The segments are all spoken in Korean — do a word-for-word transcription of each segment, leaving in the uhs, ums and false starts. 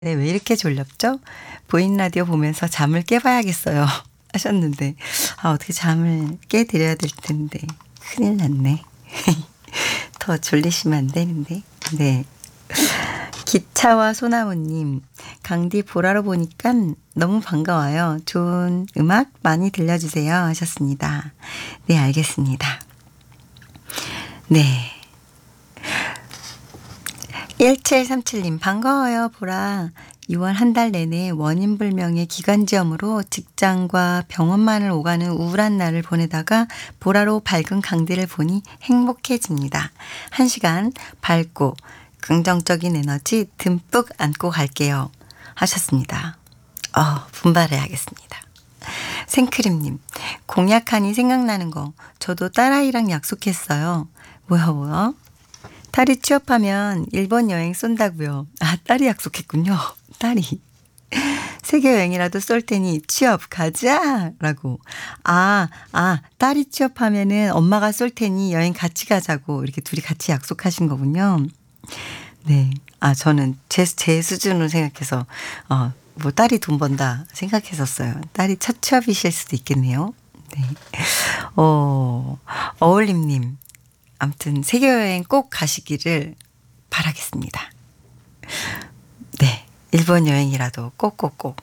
네, 왜 이렇게 졸렵죠? 보이는 라디오 보면서 잠을 깨봐야겠어요. 하셨는데, 아, 어떻게 잠을 깨드려야 될 텐데. 큰일 났네. 더 졸리시면 안 되는데. 네. 기차와 소나무님, 강디 보라로 보니까 너무 반가워요. 좋은 음악 많이 들려주세요. 하셨습니다. 네, 알겠습니다. 네. 일칠삼칠님 반가워요 보라. 유월 한 달 내내 원인불명의 기관지염으로 직장과 병원만을 오가는 우울한 날을 보내다가 보라로 밝은 강디를 보니 행복해집니다. 한 시간 밝고 긍정적인 에너지 듬뿍 안고 갈게요. 하셨습니다. 어, 분발해야겠습니다. 생크림님 공약하니 생각나는 거 저도 딸아이랑 약속했어요. 뭐야 뭐야? 딸이 취업하면 일본 여행 쏜다고요. 아, 딸이 약속했군요. 딸이. 세계 여행이라도 쏠 테니 취업 가자! 라고. 아, 아, 딸이 취업하면은 엄마가 쏠 테니 여행 같이 가자고 이렇게 둘이 같이 약속하신 거군요. 네. 아, 저는 제, 제 수준으로 생각해서, 어, 뭐 딸이 돈 번다 생각했었어요. 딸이 첫 취업이실 수도 있겠네요. 네. 어, 어울림님. 아무튼 세계여행 꼭 가시기를 바라겠습니다. 네. 일본 여행이라도 꼭꼭꼭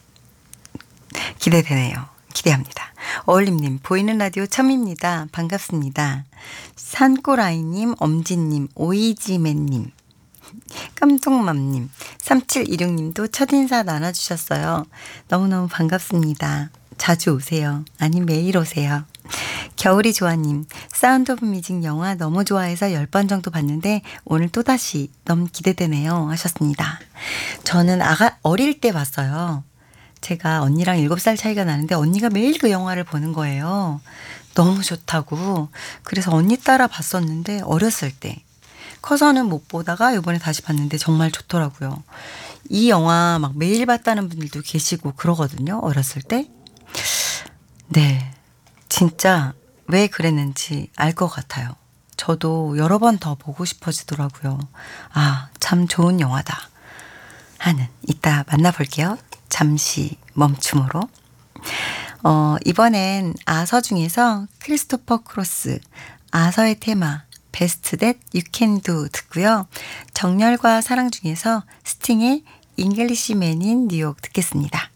기대되네요. 기대합니다. 어울림님 보이는 라디오 처음입니다. 반갑습니다. 산꼬라이님, 엄지님, 오이지맨님, 깜송맘님, 삼칠이육님도 첫인사 나눠주셨어요. 너무너무 반갑습니다. 자주 오세요. 아니 매일 오세요. 겨울이 좋아님, 사운드 오브 뮤직 영화 너무 좋아해서 열 번 정도 봤는데 오늘 또다시 너무 기대되네요. 하셨습니다. 저는 아가, 어릴 때 봤어요. 제가 언니랑 일곱 살 차이가 나는데 언니가 매일 그 영화를 보는 거예요. 너무 좋다고. 그래서 언니 따라 봤었는데 어렸을 때. 커서는 못 보다가 이번에 다시 봤는데 정말 좋더라고요. 이 영화 막 매일 봤다는 분들도 계시고 그러거든요. 어렸을 때. 네. 진짜 왜 그랬는지 알 것 같아요. 저도 여러 번 더 보고 싶어지더라고요. 아, 참 좋은 영화다 하는. 이따 만나볼게요. 잠시 멈춤으로. 어, 이번엔 아서 중에서 크리스토퍼 크로스 아서의 테마 베스트 댓 유 캔 두 듣고요. 정열과 사랑 중에서 스팅의 잉글리시맨 인 뉴욕 듣겠습니다.